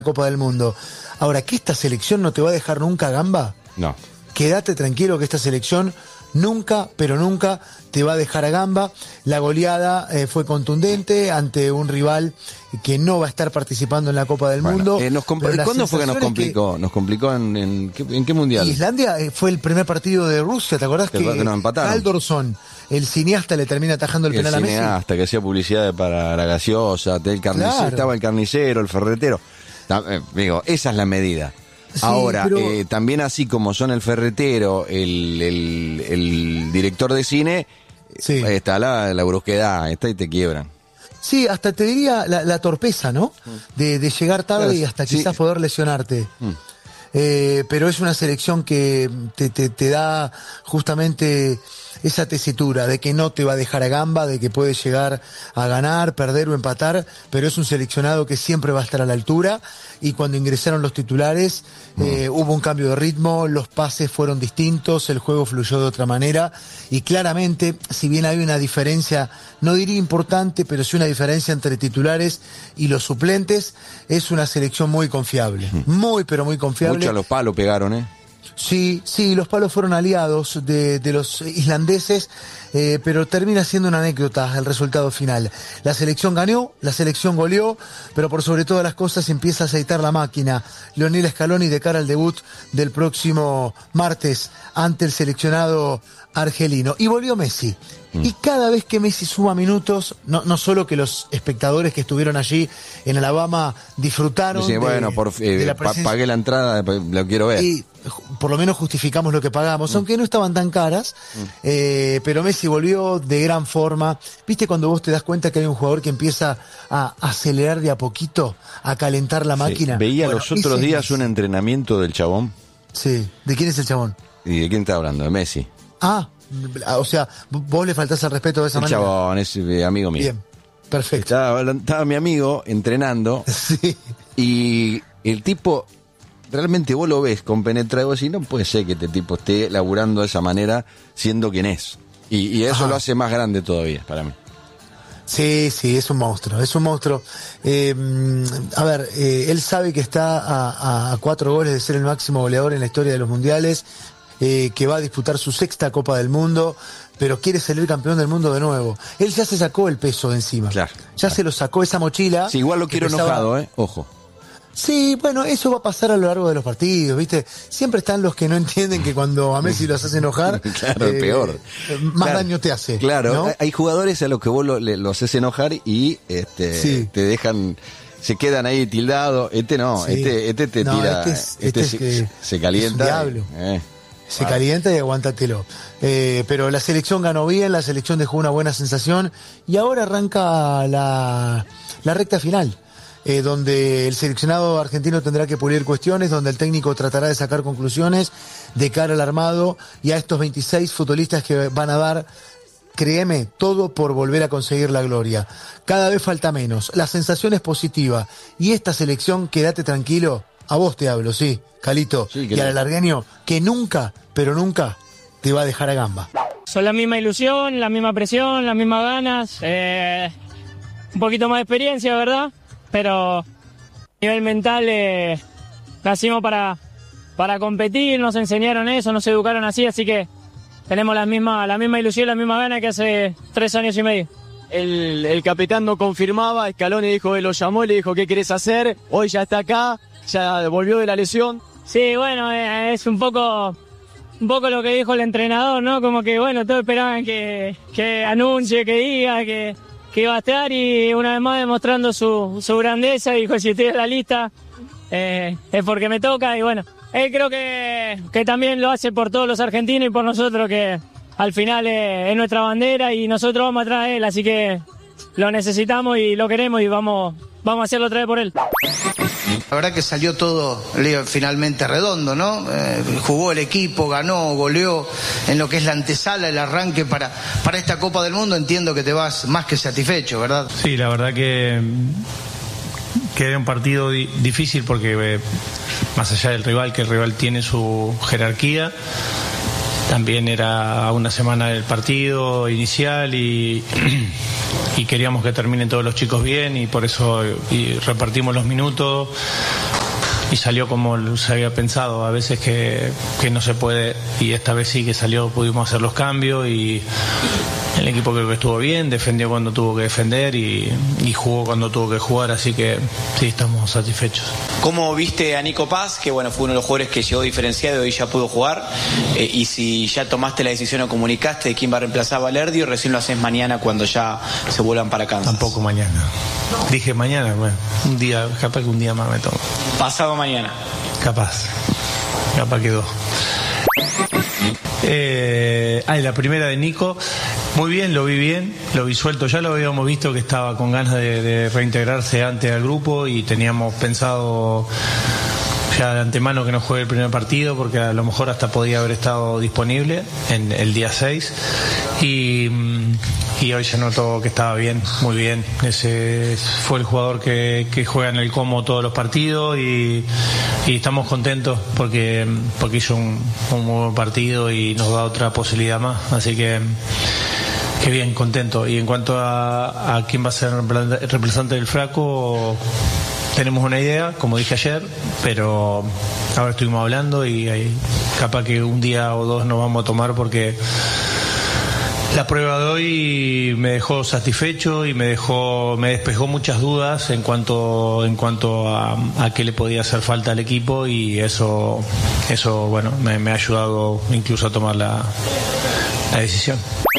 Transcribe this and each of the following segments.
Copa del Mundo. Ahora, que esta selección no te va a dejar nunca gamba. No. Quédate tranquilo que esta selección nunca, pero nunca te va a dejar a gamba. La goleada fue contundente ante un rival que no va a estar participando en la Copa del Mundo. ¿Cuándo fue que nos complicó? ¿Nos complicó en qué mundial? Islandia fue el primer partido de Rusia, ¿te acordás? Que nos empataron. Haldorsson, el cineasta, le termina atajando el penal a Messi. El cineasta que hacía publicidad para la gaseosa, Claro. estaba el carnicero, el ferretero. Digo, esa es la medida. Sí, ahora, pero... también así como son el ferretero, el director de cine, sí, está la brusquedad, y te quiebran. Sí, hasta te diría la torpeza, ¿no? De llegar tarde y hasta quizás poder lesionarte. Pero es una selección que te da justamente esa tesitura de que no te va a dejar a gamba, de que puede llegar a ganar, perder o empatar, pero es un seleccionado que siempre va a estar a la altura. Y cuando ingresaron los titulares, hubo un cambio de ritmo, los pases fueron distintos, el juego fluyó de otra manera, y claramente, si bien hay una diferencia, no diría importante, pero sí una diferencia entre titulares y los suplentes, es una selección muy confiable, muy pero muy confiable. Mucho a los palos pegaron, Sí, los palos fueron aliados de los islandeses, pero termina siendo una anécdota el resultado final. La selección ganó, la selección goleó, pero por sobre todas las cosas empieza a aceitar la máquina Lionel Scaloni de cara al debut del próximo martes ante el seleccionado argelino. Y volvió Messi. Y cada vez que Messi suma minutos, no solo que los espectadores que estuvieron allí en Alabama disfrutaron de la presencia, pagué la entrada, lo quiero ver. Y por lo menos justificamos lo que pagamos, aunque no estaban tan caras, pero Messi volvió de gran forma. ¿Viste cuando vos te das cuenta que hay un jugador que empieza a acelerar de a poquito, a calentar la máquina? Veía los otros días un entrenamiento del chabón. Sí, ¿de quién es el chabón? ¿Y de quién está hablando? De Messi. O sea, vos le faltás al respeto de esa manera. El chabón es amigo mío. Bien, perfecto. Estaba mi amigo entrenando, sí, y el tipo, realmente vos lo ves compenetrado y vos decís, no puede ser que este tipo esté laburando de esa manera siendo quien es. Y eso lo hace más grande todavía para mí. Sí, es un monstruo, él sabe que está a 4 goles de ser el máximo goleador en la historia de los mundiales, que va a disputar su 6ª Copa del Mundo, pero quiere salir campeón del mundo de nuevo. Él ya se sacó el peso de encima. Claro. Se lo sacó esa mochila. Sí, igual lo quiero enojado, ojo. Sí, bueno, eso va a pasar a lo largo de los partidos, ¿viste? Siempre están los que no entienden que cuando a Messi los hace enojar, claro, peor. Más daño te hace. Claro, ¿no? Hay jugadores a los que vos los haces enojar y te dejan, se quedan ahí tildados. No, sí. te tira, se calienta. Es un diablo. Se calienta y aguántatelo. Pero la selección ganó bien, la selección dejó una buena sensación y ahora arranca la recta final. Donde el seleccionado argentino tendrá que pulir cuestiones, donde el técnico tratará de sacar conclusiones de cara al armado y a estos 26 futbolistas que van a dar, créeme, todo por volver a conseguir la gloria. Cada vez falta menos, la sensación es positiva y esta selección, quédate tranquilo, a vos te hablo, sí, Calito, y al alargueño, que nunca, pero nunca te va a dejar a gamba. Son la misma ilusión, la misma presión, las mismas ganas, un poquito más de experiencia, ¿verdad? Pero a nivel mental nacimos para competir, nos enseñaron eso, nos educaron así que tenemos la misma ilusión, la misma gana que hace 3 años y medio. El capitán no confirmaba, Scaloni dijo, lo llamó y le dijo, ¿qué querés hacer? Hoy ya está acá, ya volvió de la lesión. Sí, bueno, es un poco lo que dijo el entrenador, ¿no? Como que, bueno, todos esperaban que anuncie, que diga, que iba a estar y una vez más demostrando su grandeza, dijo, si estoy en la lista es porque me toca y bueno, él creo que también lo hace por todos los argentinos y por nosotros, que al final es nuestra bandera y nosotros vamos atrás de él, así que lo necesitamos y lo queremos y vamos a hacerlo otra vez por él. La verdad que salió todo, Leo, finalmente redondo, ¿no? Jugó el equipo, ganó, goleó en lo que es la antesala, el arranque para esta Copa del Mundo. Entiendo que te vas más que satisfecho, ¿verdad? Sí, la verdad que era un partido difícil porque más allá del rival, que el rival tiene su jerarquía, también era una semana del partido inicial y queríamos que terminen todos los chicos bien y por eso repartimos los minutos salió como se había pensado. A veces que no se puede, y esta vez sí que salió, pudimos hacer los cambios y el equipo creo que estuvo bien, defendió cuando tuvo que defender y jugó cuando tuvo que jugar, así que sí, estamos satisfechos. ¿Cómo viste a Nico Paz, que bueno, fue uno de los jugadores que llegó diferenciado y hoy ya pudo jugar? Y si ya tomaste la decisión o comunicaste de quién va a reemplazar a Valerdi, o recién lo haces mañana cuando ya se vuelvan para Kansas. Tampoco mañana. Dije mañana, bueno, un día, capaz que un día más me tomo. Pasado mañana. Capaz quedó. La primera de Nico, muy bien, lo vi suelto, ya lo habíamos visto que estaba con ganas de reintegrarse antes al grupo y teníamos pensado ya de antemano que no juegue el primer partido porque a lo mejor hasta podía haber estado disponible en el día 6 y hoy se notó que estaba bien, muy bien. Ese fue el jugador que juega en el Como todos los partidos y estamos contentos porque hizo un muy buen partido y nos da otra posibilidad más, así que bien, contento. Y en cuanto a quién va a ser el reemplazante del Flaco, tenemos una idea, como dije ayer, pero ahora estuvimos hablando y capaz que un día o dos nos vamos a tomar porque la prueba de hoy me dejó satisfecho y me despejó muchas dudas en cuanto a qué le podía hacer falta al equipo, y eso bueno, me ha ayudado incluso a tomar la decisión.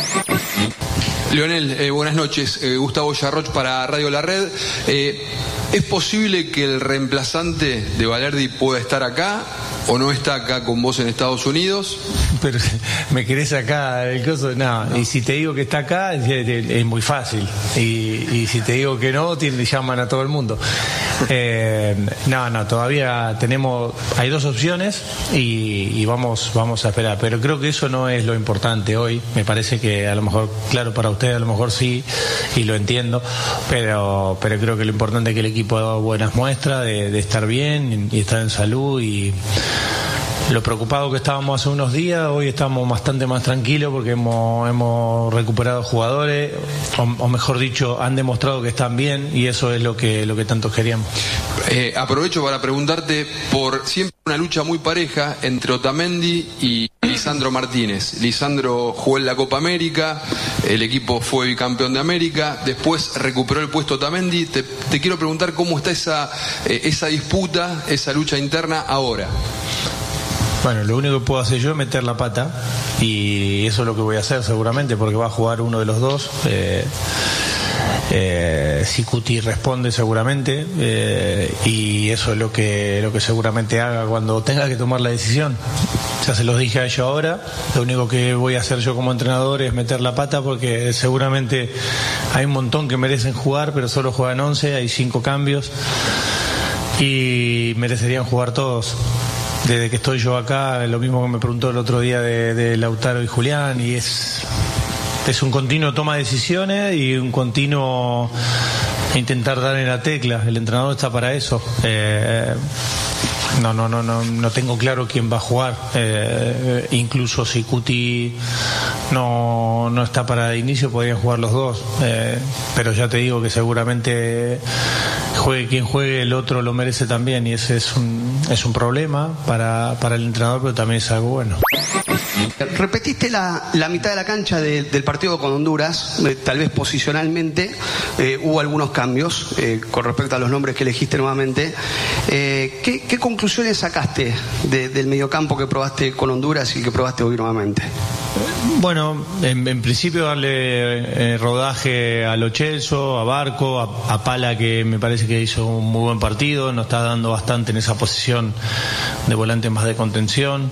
Lionel, buenas noches. Gustavo Yarroch para Radio La Red. ¿Es posible que el reemplazante de Valerdi pueda estar acá o no está acá con vos en Estados Unidos? Pero me querés acá el coso, no. Y si te digo que está acá es muy fácil, y si te digo que no, llaman a todo el mundo. No, todavía hay dos opciones y vamos a esperar, pero creo que eso no es lo importante hoy. Me parece que a lo mejor, claro, para ustedes a lo mejor sí, y lo entiendo, pero creo que lo importante es que el equipo ha dado buenas muestras de estar bien y estar en salud, y lo preocupado que estábamos hace unos días, hoy estamos bastante más tranquilos porque hemos recuperado jugadores, o mejor dicho, han demostrado que están bien, y eso es lo que tanto queríamos. Aprovecho para preguntarte por siempre una lucha muy pareja entre Otamendi y Lisandro Martínez. Lisandro jugó en la Copa América, el equipo fue bicampeón de América, después recuperó el puesto Otamendi. Te quiero preguntar cómo está esa disputa, esa lucha interna ahora. Bueno, lo único que puedo hacer yo es meter la pata, y eso es lo que voy a hacer seguramente, porque va a jugar uno de los dos. Si Cuti responde seguramente, y eso es lo que seguramente haga cuando tenga que tomar la decisión. Ya se los dije a ellos ahora, lo único que voy a hacer yo como entrenador es meter la pata, porque seguramente hay un montón que merecen jugar, pero solo juegan 11, hay 5 cambios y merecerían jugar todos. Desde que estoy yo acá, lo mismo que me preguntó el otro día de Lautaro y Julián, y es un continuo toma de decisiones y un continuo intentar dar en la tecla. El entrenador está para eso. No tengo claro quién va a jugar. Incluso si Cuti no está para el inicio, podrían jugar los dos. Pero ya te digo que seguramente juegue quien juegue, el otro lo merece también, y ese es un problema para el entrenador, pero también es algo bueno. Repetiste la mitad de la cancha del partido con Honduras, tal vez posicionalmente hubo algunos cambios con respecto a los nombres que elegiste nuevamente. ¿Qué conclusiones sacaste del mediocampo que probaste con Honduras y que probaste hoy nuevamente? Bueno, en principio darle rodaje a Lo Celso, a Barco, a Pala, que me parece que hizo un muy buen partido, nos está dando bastante en esa posición de volante más de contención,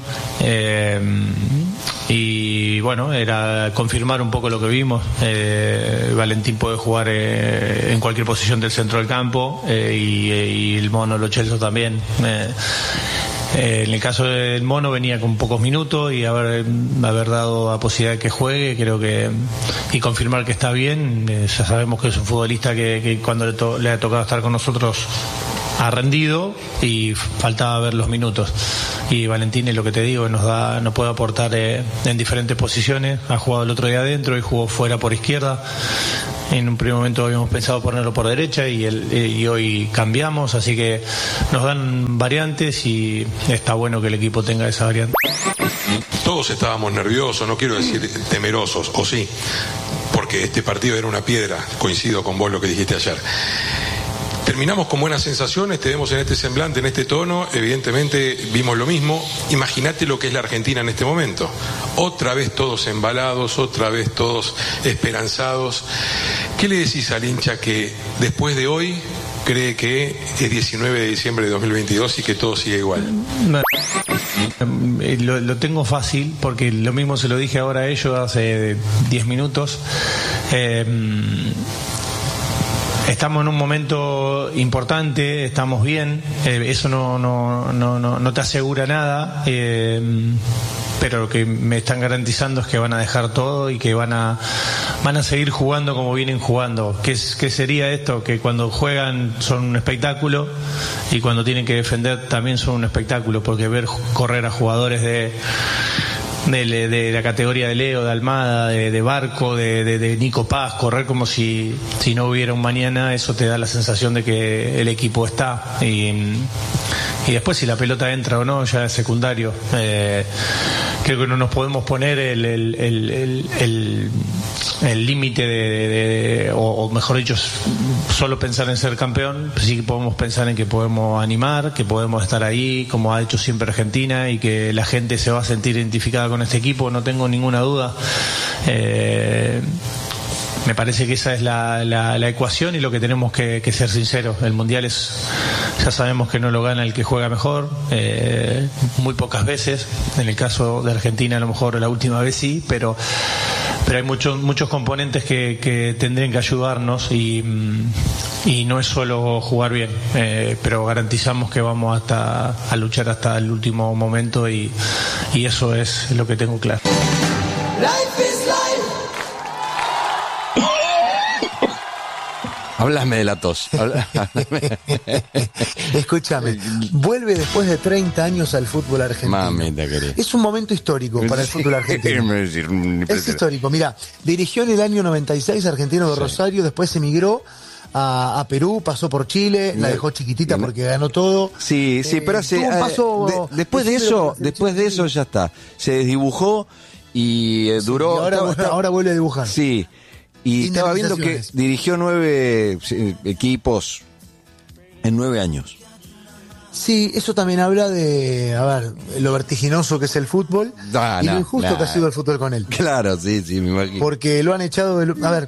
y bueno, era confirmar un poco lo que vimos. Valentín puede jugar en cualquier posición del centro del campo, y el mono Lo Celso también. En el caso del mono venía con pocos minutos, y haber dado la posibilidad de que juegue, creo que, y confirmar que está bien. Ya sabemos que es un futbolista que cuando le ha tocado estar con nosotros ha rendido y faltaba ver los minutos. Y Valentín, es lo que te digo, nos puede aportar en diferentes posiciones. Ha jugado el otro día adentro y jugó fuera por izquierda. En un primer momento habíamos pensado ponerlo por derecha y hoy cambiamos, así que nos dan variantes y está bueno que el equipo tenga esa variante. Todos estábamos nerviosos, no quiero decir temerosos, o sí, porque este partido era una piedra, coincido con vos lo que dijiste ayer. Terminamos con buenas sensaciones, te vemos en este semblante, en este tono, evidentemente vimos lo mismo. Imagínate lo que es la Argentina en este momento. Otra vez todos embalados, otra vez todos esperanzados. ¿Qué le decís al hincha que después de hoy cree que es 19 de diciembre de 2022 y que todo sigue igual? Lo tengo fácil, porque lo mismo se lo dije ahora a ellos hace 10 minutos. Estamos en un momento importante, estamos bien, eso no te asegura nada, pero lo que me están garantizando es que van a dejar todo y que van a seguir jugando como vienen jugando. ¿Qué sería esto? Que cuando juegan son un espectáculo y cuando tienen que defender también son un espectáculo, porque ver correr a jugadores de la categoría de Leo, de Almada, de Barco, de Nico Paz, correr como si no hubiera un mañana, eso te da la sensación de que el equipo está. Y después si la pelota entra o no ya es secundario. Creo que no nos podemos poner el límite o mejor dicho, solo pensar en ser campeón. Sí que podemos pensar en que podemos animar, que podemos estar ahí como ha hecho siempre Argentina y que la gente se va a sentir identificada con este equipo, no tengo ninguna duda. Me parece que esa es la ecuación y lo que tenemos que ser sinceros. El Mundial ya sabemos que no lo gana el que juega mejor, muy pocas veces. En el caso de Argentina a lo mejor la última vez sí, pero hay muchos componentes que tendrían que ayudarnos y no es solo jugar bien, pero garantizamos que vamos a luchar hasta el último momento y eso es lo que tengo claro. Háblame de la tos. Escúchame, vuelve después de 30 años al fútbol argentino. Mamita querida. Es un momento histórico para el fútbol argentino. Es histórico. Mira, dirigió en el año 96 Argentino de Rosario, después emigró a Perú, pasó por Chile, la dejó chiquitita porque ganó todo. Sí, pero después de eso ya está. Se desdibujó y duró. Y ahora vuelve a dibujar. Sí. Y estaba viendo que dirigió 9 equipos en 9 años. Sí, eso también habla de, lo vertiginoso que es el fútbol y lo injusto que ha sido el fútbol con él. Claro, sí, me imagino. Porque lo han echado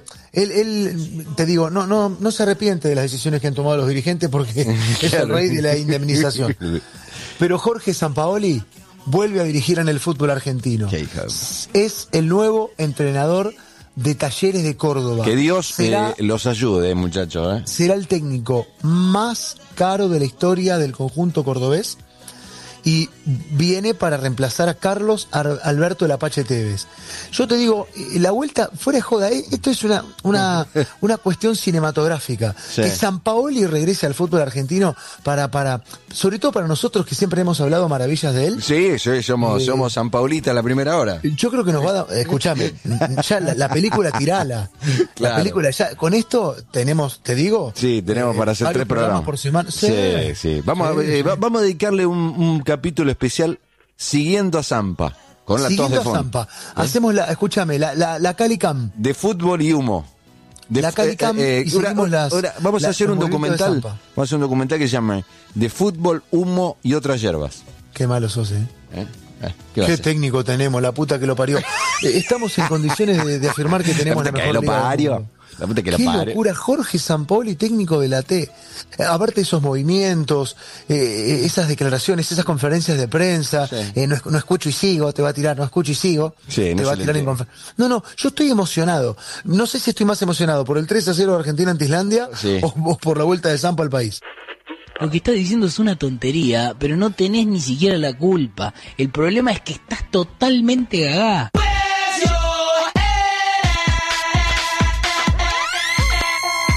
él te digo, no se arrepiente de las decisiones que han tomado los dirigentes porque es el rey de la indemnización. Pero Jorge Sampaoli vuelve a dirigir en el fútbol argentino. Es el nuevo entrenador de Talleres de Córdoba. Que Dios los ayude, muchachos. Será el técnico más caro de la historia del conjunto cordobés y viene para reemplazar a Carlos Alberto el Apache Tevez. Yo te digo, la vuelta, fuera de joda, esto es una cuestión cinematográfica. Sí. Que Sampaoli regrese al fútbol argentino sobre todo para nosotros que siempre hemos hablado maravillas de él. Sí, somos Sampaolita a la primera hora. Yo creo que nos va a dar, escúchame, ya la película tirala. Claro. La película ya, con esto tenemos, te digo. Sí, tenemos para hacer 3 programas por semana. Sí. Vamos a dedicarle un capítulo especial siguiendo a Zampa con la tos de fondo. Zampa. Hacemos la Calicam de fútbol y humo. La Calicam vamos a hacer un documental. Vamos a hacer un documental que se llama De fútbol, humo y otras hierbas. Qué malo sos, Qué técnico tenemos, la puta que lo parió. Estamos en condiciones de afirmar que tenemos la mejor liga. Qué locura, Jorge Sampaoli, técnico de la T. Aparte de esos movimientos, esas declaraciones, esas conferencias de prensa, no escucho y sigo, te va a tirar, no escucho y sigo, te va a tirar en conferencia. No, yo estoy emocionado. No sé si estoy más emocionado por el 3-0 de Argentina ante Islandia o por la vuelta de Zampa al país. Lo que estás diciendo es una tontería, pero no tenés ni siquiera la culpa. El problema es que estás totalmente gagá.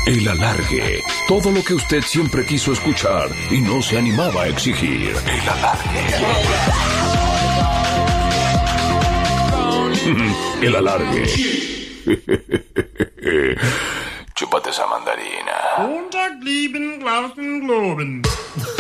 El Alargue. Todo lo que usted siempre quiso escuchar y no se animaba a exigir. El Alargue. El Alargue. Chúpate esa mandarina.